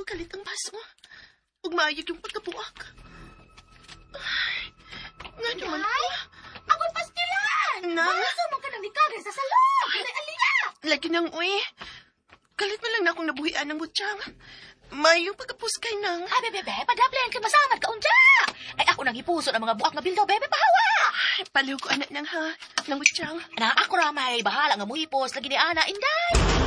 makalit ang baso. Ug maayog yung pagkabuak. Ay, nga naman ko. Ako'y pastilan! Nang? Basa man ka nang nikagay sa salon! Alay, alina! Lagi nang uy. Kalit man lang na akong nabuhian ng butsyang. Maayong pagkapuskay nang. Ay, bebe, padablen kay masamad ka unja! Ay, ako nang ipuso ng mga buak na bildo, bebe, pahawa! Ay, paliw ko anak nang ha. Ng butsyang. Na ako ramay, bahala nga mo hipos, lagi ni Ana, inday!